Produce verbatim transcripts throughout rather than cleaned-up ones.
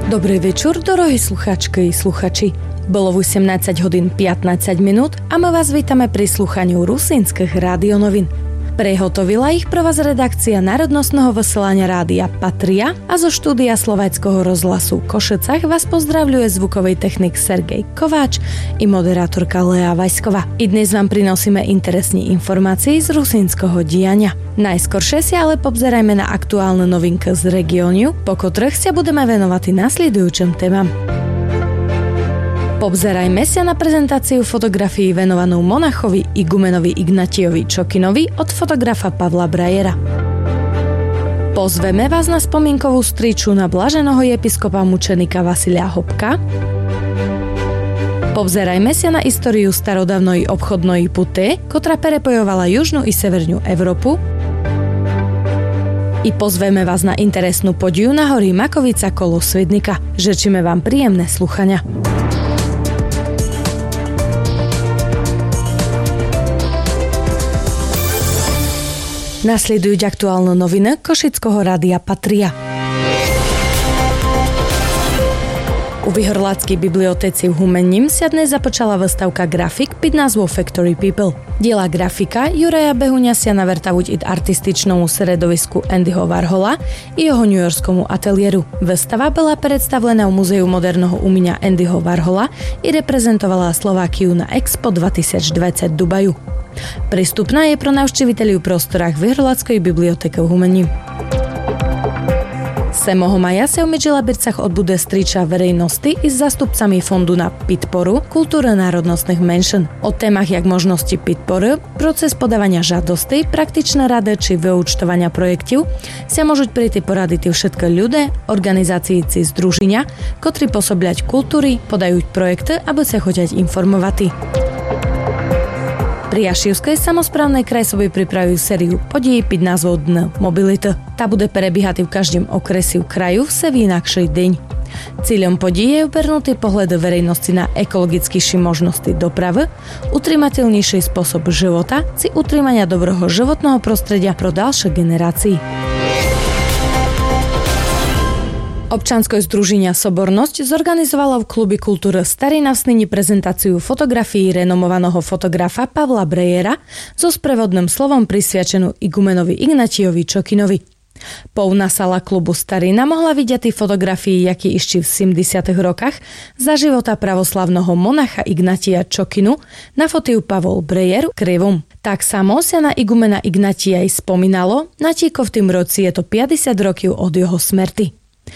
Добрий вечір, дорогі слухачки і слухачі. Bolo v osemnásť hodín pätnásť minút a my vás vítame pri slúchaniu rusínskych rádionovín. Prehotovila ich pre vás redakcia Národnostného vysielania rádia Patria a zo štúdia Slováckeho rozhlasu v Košicách vás pozdravľuje zvukový technik Sergej Kováč i moderátorka Lea Vajsková. I dnes vám prinosíme interesní informácií z rusínskeho diania. Najskoršie si ale pobzerajme na aktuálne novinky z regiónu, po ktorých sa budeme venovať nasledujúcim témam. Pobzerajme sa na prezentáciu fotografií venovanú monachovi igumenovi Ignatiovi Čokinovi od fotografa Pavla Brajera. Pozveme vás na spomienkovú striču na blaženého episkopa mučenika Vasilia Hopka. Pobzerajme sa na históriu starodávnej obchodnej puty, ktorá prepojovala južnú i severnú Európu. I pozveme vás na interesnú podiu na hory Makovica kolo Svidnika. Žečíme vám príjemné sluchania. Nasledujú aktuálne noviny Košického rádia Patria. U Vyhorláckej bibliotéci v Humenním sa dnes započala výstavka grafik pod názvou Factory People. Diela grafika Juraja Behuňa sa navrtavuť i artističnému sredovisku Andyho Warhola i jeho newyorskému ateliéru. Výstava bola predstavená v Múzeu moderného umenia Andyho Warhola i reprezentovala Slovákiu na Expo dvetisícdvadsať v Dubaju. Prístupná je pro návšteviteľov v prostorách Vyhorláckej bibliotéky v Humenní. sedmého maja sa v Midžilabircach odbude striča verejnosti i s zastupcami fondu na podporu kultúry národnostných menšin. O témach jak možnosti podpory, proces podávania žiadostí, praktičné rady či vyúčtovania projektov sa môžu prejsť poradiť všetky ľudia, organizácií či združenia, ktorí pôsobľať kultúry, podajú projekty, aby sa chotiať informovať. Pri Jašivskej samosprávnej krajsovej pripravujú sériu podí pod názvou Dn mobility. Tá bude prebiehať v každom okresi v kraju v se v inakšej deň. Cieľom podí je upernutý pohľad verejnosti na ekologickejšie možnosti dopravy, utrýmateľnejší spôsob života či utrýmania dobrého životného prostredia pro ďalšie generácie. Občanské združenia Sobornosť zorganizovalo v Klubi kultúry Starý na Snini prezentáciu fotografií renomovaného fotografa Pavla Brejera so sprevodným slovom prisviačenú igumenovi Ignatiovi Čokinovi. Poўná sala klubu Starina mohla vidieť fotografii, jaký ešte v sedemdesiatych rokách za života pravoslavného monacha Ignatia Čokinu nafotil Pavol Brejer krivom. Tak samo sa na igumena Ignatia aj spomínalo, natíko v tým roci je to päťdesiat rokov od jeho smrti.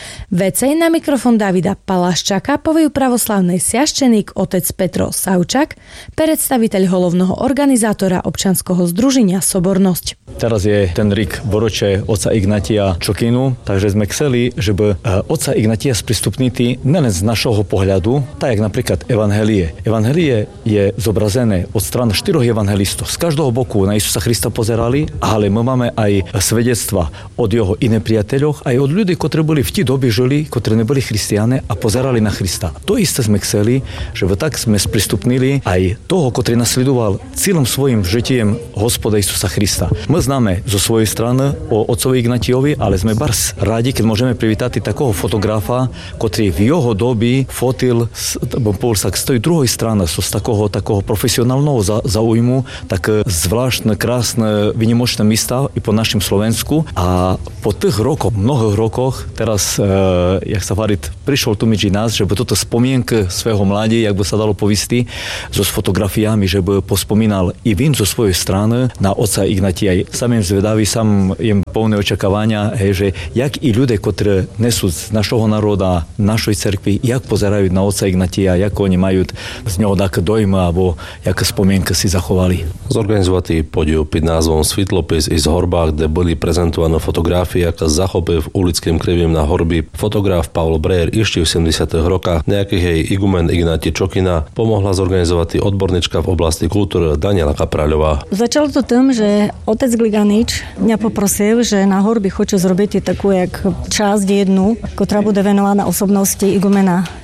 Vecej na mikrofón Davida Palaščaka povie pravoslavný sviašteník otec Petro Savčak, predstaviteľ hlavného organizátora občanského združenia Sobornosť. Teraz je ten rík boroče oca Ignatia Čokinu, takže sme chceli, żeby oca Ignatia sprístupniti nelen z našho pohľadu, tak jak napríklad Evangelie. Evangelie je zobrazené od strany štyroch evangelistov. Z každého boku na Isusa Krista pozerali, ale my máme aj svedectva od jeho iných priateľov, aj od ľudí, ktorí boli v doby žili, ktorí neboli christiane a pozerali na Krista. To isté sme chceli, že tak sme sprístupnili aj toho, ktorý nasledoval celým svojim žitím Gospoda Isusa Krista. My známe zo svojej strany o otcovi Ignatiovi, ale sme bars radi, keď môžeme privítať takého fotografa, ktorý v jeho doby fotil z tej druhej strany, z takého, takého profesionálneho zaujmu, tak zvláštne, krásne, vynimočné místa i po našem Slovensku. A po tých rokoch, mnohých rokoch, teraz jak sa hovorí, prišiel tu medzi nás, že by toto spomienky svojho mladí, jak by sa dalo povisti, so s fotografiami, že by pospomínal i vin zo svojej strany na otca Ignatia. Sam im zvedavý, sam im plné očakávania, hej, že jak i ľudia, ktorí nesú z našho národa, našej cerkvi, jak pozerajú na otca Ignatia, jak oni majú z neho také dojmy, alebo jaké spomienky si zachovali. Zorganizovali podiu pod názvom Svitlopis iz Horbách, kde boli prezentované fotografie, aká zachopil v ulickým krivým na Horby fotograf Pavol Brejer ešte v sedemdesiatych rokách. Nejakých jej igumen Ignati Čokina pomohla zorganizovať odborníčka v oblasti kultúry Daniela Kapraľová. Začalo to tým, že otec Gliganič mňa poprosil, že na Horby хочу зробити таку як časť jednu, ktorá bude venovaná osobnosti igumena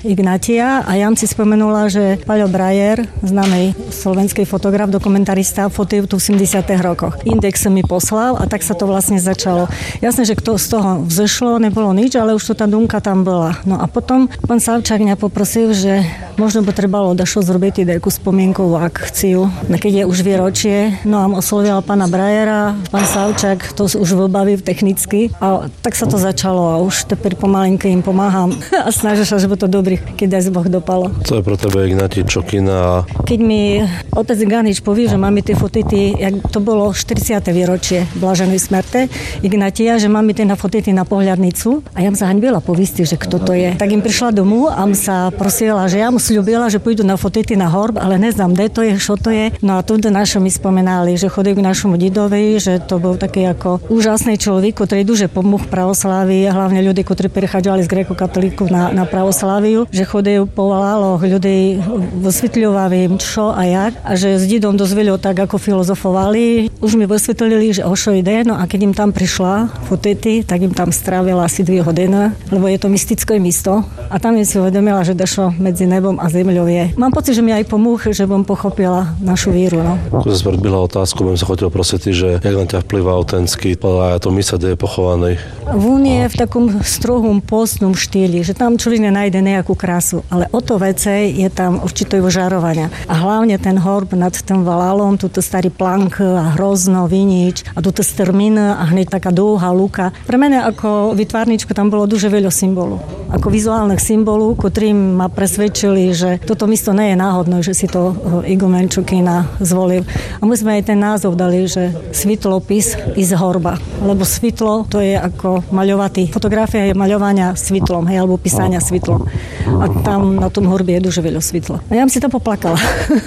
Ignatia a ja si spomenula, že Paľo Brajer, známy slovenský fotograf, dokumentarista, fotil tu v sedemdesiatych rokoch. Index mi poslal a tak sa to vlastne začalo. Jasné, že kto z toho vzešlo, nebolo nič, ale už to tá dumka tam bola. No a potom pán Savčák mňa poprosil, že možno by trebalo dašo zrobiť nejakú spomienkovú akciu, keď je už výročie. No a oslovila pána Brajera, pán Savčák to už vybaví technicky a tak sa to začalo a už teper pomalinky im pomáham a snažím sa, že by to dobrý, keď aj Boh dopalo. Co je pro tebe Ignati Čokina? Keď mi otec Ganič povie, že máme tie fotity, jak to bolo štyridsiate výročie Blaženej smrte Ignatia, že máme tie na fotity na pohľadnicu a ja sa hanbila povisti, že kto to je. Tak im prišla domu a sa prosila, že ja mu sľubila, že pôjdu na fotity na horb, ale neznám, kde to je, čo to je. No a tu našo mi spomenali, že chodil k našemu didovi, že to bol taký ako úžasný človek, ktorý duže pomôh pravoslávii, hlavne ľudí, ktorí prichádzali z gréko-katolíkov na, na pravosláviu, že chodil po valáloch ľudí, vysvetľovali im čo a jak a že s didom dosť veľa tak ako filozofovali. Už mi vysvetlili, že o čo ide, no a keď im tam prišla fotety, tak im tam strávila asi dve hodiny, lebo je to mystické místo a tam je si uvedomila, že došlo medzi nebom a zemľou je. Mám pocit, že mi aj pomôh, že bom pochopila našu víru. No. Ako sa zvrbila otázku, budem sa chodil prosiť, že jak na ťa vplyvá autenský a to misa, kde je pochovaný. Vún je v takom strohom postnom štýli, že tam človek nenájde nejakú krásu, ale o to vece je tam určité žarovania. A hlavne ten horb nad tým valálom, tuto starý plank a hrozno, vinič a tuto strmín a hneď taká dlhá luka. Pre mene ako vytvárničku tam bolo дуже veľa symbolu. Ako vizuálnych symbolov, ktorým ma presvedčili, že toto miesto nie je náhodné, že si to igumen Čokina zvolil. A my sme aj ten názov dali, že svitlopis iz horba. Lebo svitlo to je ako maľovatý. Fotografia je maľovania svitlom, hej, alebo písania svitlom. A tam na tom horbe je дуже veľa svitla. A ja som si to poplakala.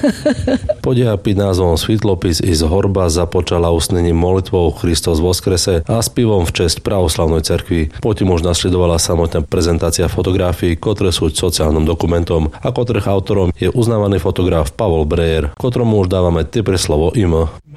Podia pod názvom Svitlopis iz horba započala usnením molitvou Kristus voskrese a spívom v česť pravoslavnej cerkvi. Potom už nasledovala samotná prezentácia fotografií, ktoré sú sociálnym dokumentom a ktorých autorom je uznávaný fotograf Pavol Brejer, ktorému už dávame ty pre slovo im.